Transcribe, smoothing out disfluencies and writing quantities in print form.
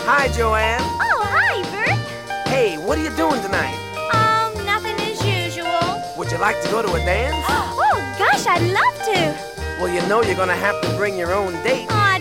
Hi, Joanne. Oh, hi, Bert. Hey, what are you doing tonight? Nothing as usual. Would you like to go to a dance? Oh, gosh, I'd love to. Well, you know you're gonna have to bring your own date. Oh, I